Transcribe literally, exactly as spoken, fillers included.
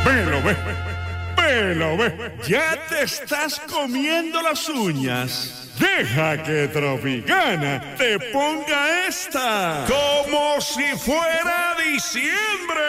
Velo, ve. Velo, ve. Ya te estás comiendo las uñas. Deja que Tropicana te ponga esta como si fuera diciembre.